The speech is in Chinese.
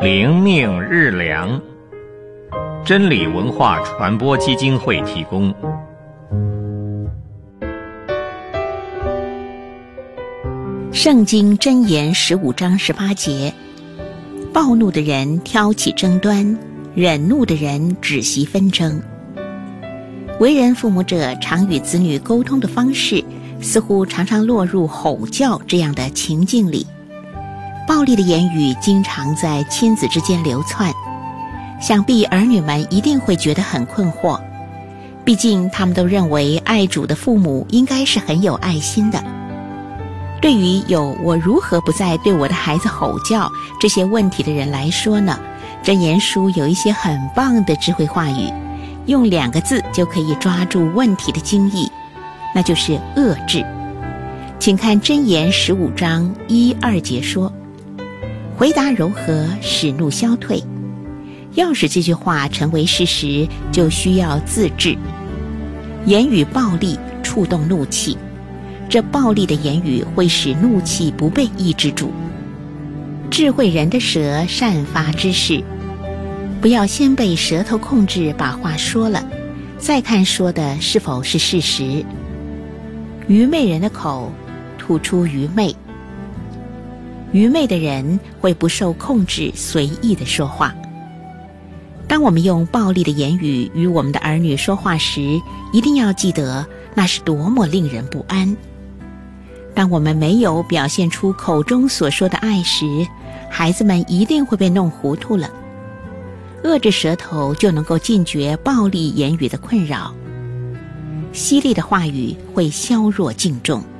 灵命日粮，真理文化传播基金会提供。 圣经箴言15章18节：暴怒的人挑起争端，忍怒的人止息纷争。为人父母者常与子女沟通的方式，似乎常常落入吼叫这样的情境里。暴力的言语经常在亲子之间流窜，想必儿女们一定会觉得很困惑，毕竟他们都认为爱主的父母应该是很有爱心的。对于有我如何不再对我的孩子吼叫这些问题的人来说呢，箴言书有一些很棒的智慧话语，用2个字就可以抓住问题的精义，那就是遏制。请看箴言15章1、2节说，回答柔和，使怒消退。要使这句话成为事实，就需要自制。言语暴力触动怒气，这暴力的言语会使怒气不被抑制住。智慧人的舌善发知识，不要先被舌头控制把话说了，再看说的是否是事实。愚昧人的口吐出愚昧，愚昧的人会不受控制随意地说话。当我们用暴力的言语与我们的儿女说话时，一定要记得那是多么令人不安。当我们没有表现出口中所说的爱时，孩子们一定会被弄糊涂了。遏制舌头就能够禁绝暴力言语的困扰，犀利的话语会削弱敬重。